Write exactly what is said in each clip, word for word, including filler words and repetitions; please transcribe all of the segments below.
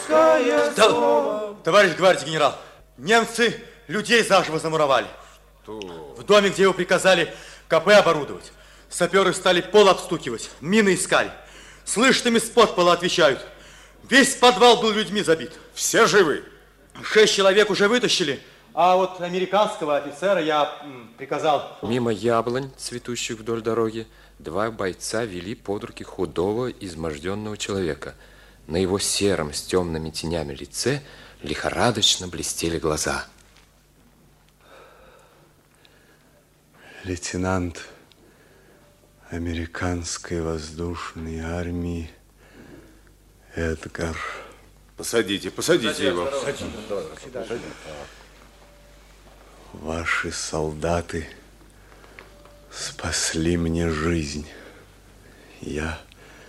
русское да, слово. Товарищ гвардии генерал, немцы людей заживо замуровали. Что? В доме, где его приказали КП оборудовать, саперы стали пол обстукивать, мины искали. Слышно, им из-под пола отвечают. Весь подвал был людьми забит. Все живы? Шесть человек уже вытащили, а вот американского офицера я м, приказал... Мимо яблонь, цветущих вдоль дороги, два бойца вели под руки худого, изможденного человека. На его сером с темными тенями лице лихорадочно блестели глаза. Лейтенант американской воздушной армии Эдгар. Посадите, посадите его. Посадите. Ваши солдаты спасли мне жизнь. Я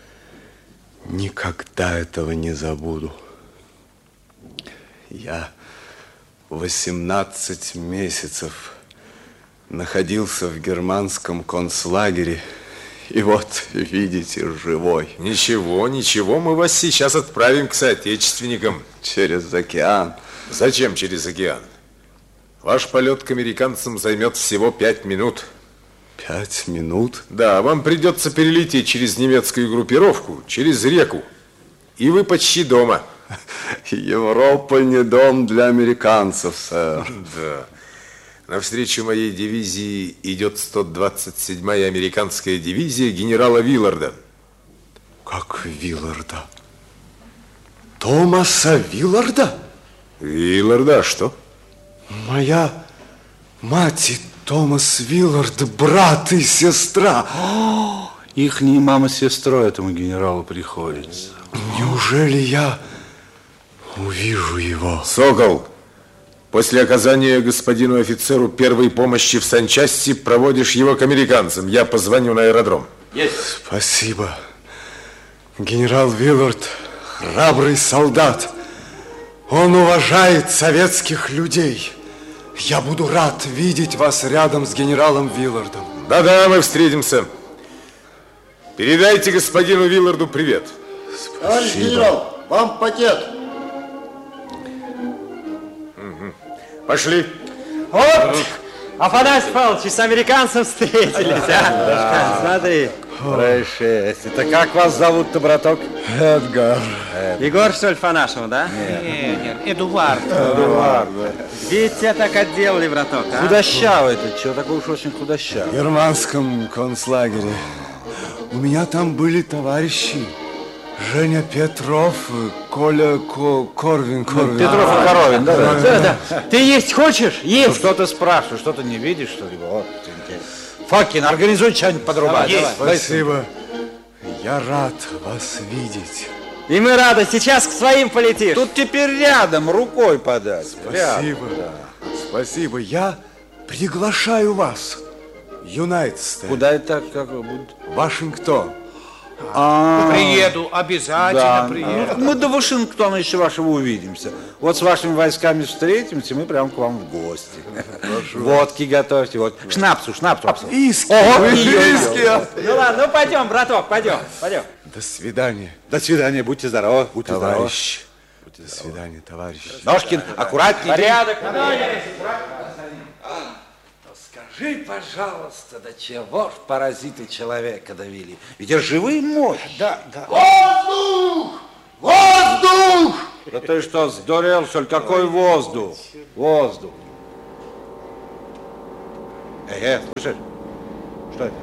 никогда этого не забуду. Я восемнадцать месяцев находился в германском концлагере. И вот, видите, живой. Ничего, ничего, мы вас сейчас отправим к соотечественникам. Через океан. Зачем через океан? Ваш полет к американцам займет всего пять минут. Пять минут? Да, вам придется перелететь через немецкую группировку, через реку. И вы почти дома. Европа не дом для американцев, сэр. Да. Навстречу моей дивизии идет сто двадцать седьмая американская дивизия генерала Вилларда. Как Вилларда? Томаса Вилларда? Вилларда, что? Моя мать и Томас Виллард, брат и сестра. О, ихняя мама с сестрой этому генералу приходится. Неужели я увижу его? Сокол, после оказания господину офицеру первой помощи в санчасти проводишь его к американцам. Я позвоню на аэродром. Есть. Спасибо. Генерал Виллард храбрый солдат. Он уважает советских людей. Я буду рад видеть вас рядом с генералом Виллардом. Да-да, мы встретимся. Передайте господину Вилларду привет. Спасибо. Товарищ генерал, вам пакет. Угу. Пошли. Вот, Афанасий Павлович, с американцем встретились, а? Да. Смотри. Происшествие. Это как вас зовут-то, браток? Эдгар. Егор, что ли, по-нашему, да? Нет, нет, Эдуард. Эдуард. Ведь тебя так отделали, браток, а? Худощавый ты, чего такой уж очень В худощавый? германском концлагере. У меня там были товарищи. Женя Петров, Коля Ко Корвин. Корвин. Петров и Коровин, да, да. Да, да. Ты есть хочешь? Ну, Есть. что ты спрашиваешь? Что ты не видишь, что ли? Вот. Фокин, организуй что-нибудь подрубать. Есть. Спасибо. Я рад вас видеть. И мы рады. Сейчас к своим полетишь. Тут теперь рядом, рукой подать. Спасибо. Рядом, да. Спасибо. Я приглашаю вас. Юнайтед Стейт. Куда это как будет? Вашингтон. А, Приеду, обязательно да, приеду. Мы до Вашингтона еще вашего увидимся. Вот с вашими войсками встретимся, мы прям к вам в гости. Водки готовьте, вот. Шнапсу, шнапсу. Виски. Ого, Виски. Ну ладно, ну пойдем, браток, пойдем, пойдем. До свидания, До свидания, будьте здоровы, будьте здоровы. товарищ. До свидания, товарищ. Ножкин, аккуратнее. Порядок. Скажи, пожалуйста, до чего ж паразиты человека довели? Ведь это живые мощи. Да, да. Воздух! Воздух! Да ты что, сдурел, что ли? Какой воздух? Воздух. Эй, эй, слышишь? Что это?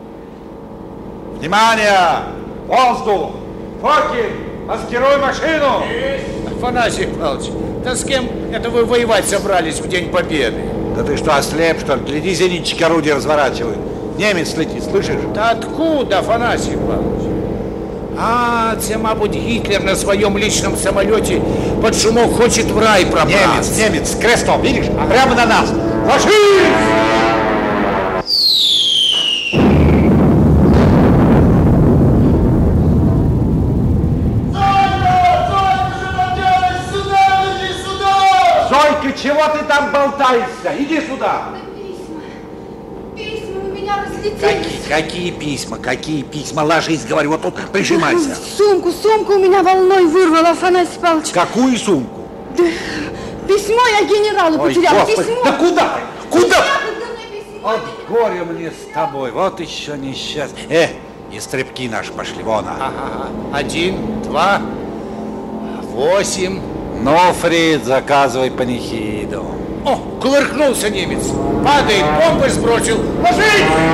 Внимание! Воздух! Фокин, маскируй машину! Афанасий Павлович, да с кем это вы воевать собрались в День Победы? Да ты что, ослеп, что ли? Гляди, зенитчики орудия разворачивают. Немец летит, слышишь? Да откуда, Афанасий Павлович? А, це, мабуть, Гитлер на своем личном самолете под шумок хочет в рай пробраться. Немец, немец, с крестом, видишь? Прямо на нас. Ложись! Зойка, чего ты там болтаешься? Иди сюда! Письма. Письма у меня разлетелись. детей. Какие, какие письма, какие письма? Ложись, говорю, вот тут прижимайся. Сумку, сумку у меня волной вырвала, Афанасий Павлович. Какую сумку? Да, письмо я генералу Ой, потеряла. Господи, Письмо. да куда? Куда? Письмо. Вот горе мне с тобой, вот еще несчастье. Э, и стрибки наши пошли, вон. А. Ага, один, два, восемь. Ну, Фрид, заказывай панихиду. О, кувыркнулся немец. Падает, бомбы сбросил. Ложись!